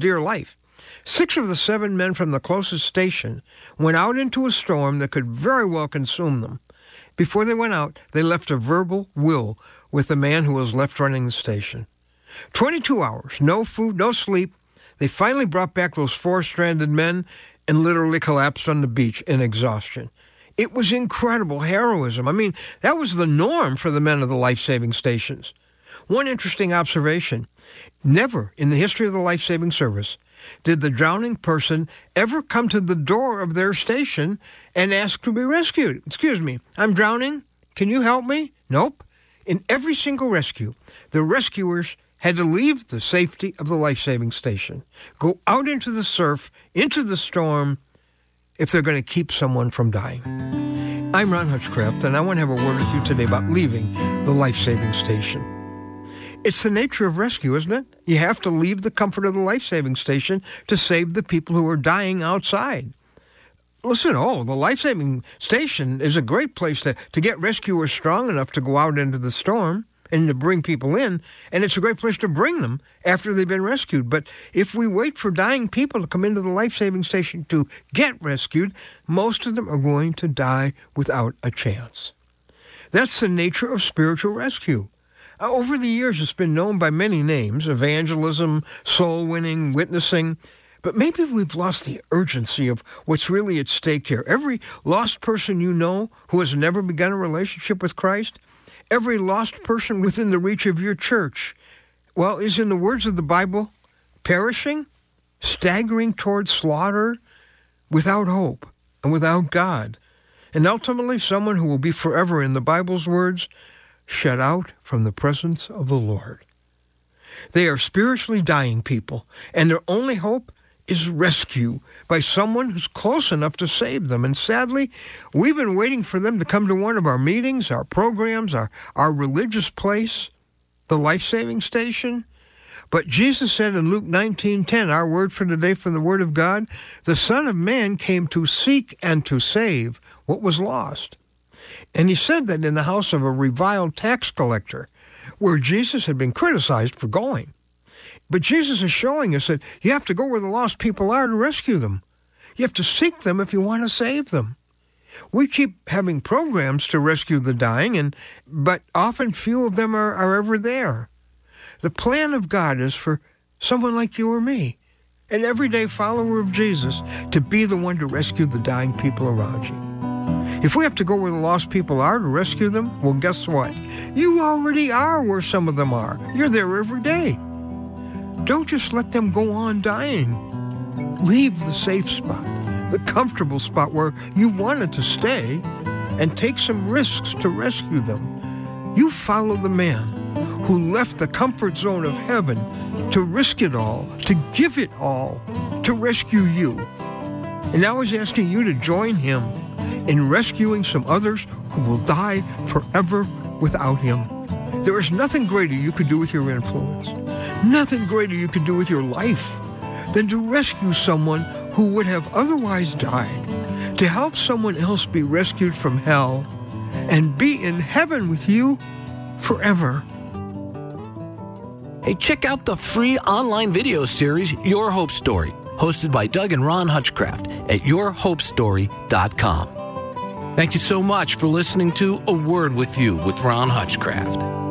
dear life. 6 of the 7 men from the closest station went out into a storm that could very well consume them. Before they went out, they left a verbal will with the man who was left running the station. 22 hours, no food, no sleep. They finally brought back those 4 stranded men and literally collapsed on the beach in exhaustion. It was incredible heroism. I mean, that was the norm for the men of the life-saving stations. One interesting observation, never in the history of the life-saving service did the drowning person ever come to the door of their station and ask to be rescued. Excuse me, I'm drowning. Can you help me? Nope. In every single rescue, the rescuers had to leave the safety of the life-saving station, go out into the surf, into the storm, if they're going to keep someone from dying. I'm Ron Hutchcraft, and I want to have a word with you today about leaving the life-saving station. It's the nature of rescue, isn't it? You have to leave the comfort of the life-saving station to save the people who are dying outside. Listen, the life-saving station is a great place to get rescuers strong enough to go out into the storm and to bring people in, and it's a great place to bring them after they've been rescued. But if we wait for dying people to come into the life-saving station to get rescued, most of them are going to die without a chance. That's the nature of spiritual rescue. Over the years, it's been known by many names: evangelism, soul winning, witnessing. But maybe we've lost the urgency of what's really at stake here. Every lost person you know who has never begun a relationship with Christ, every lost person within the reach of your church, is, in the words of the Bible, perishing, staggering towards slaughter, without hope and without God. And ultimately, someone who will be forever, in the Bible's words, shut out from the presence of the Lord. They are spiritually dying people, and their only hope is rescue by someone who's close enough to save them. And sadly, we've been waiting for them to come to one of our meetings, our programs, our religious place, the life-saving station. But Jesus said in Luke 19:10, our word for today from the Word of God, the Son of Man came to seek and to save what was lost. And he said that in the house of a reviled tax collector, where Jesus had been criticized for going. But Jesus is showing us that you have to go where the lost people are to rescue them. You have to seek them if you want to save them. We keep having programs to rescue the dying, but often few of them are ever there. The plan of God is for someone like you or me, an everyday follower of Jesus, to be the one to rescue the dying people around you. If we have to go where the lost people are to rescue them, well, guess what? You already are where some of them are. You're there every day. Don't just let them go on dying. Leave the safe spot, the comfortable spot where you wanted to stay, and take some risks to rescue them. You follow the man who left the comfort zone of heaven to risk it all, to give it all, to rescue you. And now he's asking you to join him in rescuing some others who will die forever without him. There is nothing greater you could do with your influence, nothing greater you could do with your life than to rescue someone who would have otherwise died, to help someone else be rescued from hell and be in heaven with you forever. Hey, check out the free online video series, Your Hope Story, hosted by Doug and Ron Hutchcraft at yourhopestory.com. Thank you so much for listening to A Word with You with Ron Hutchcraft.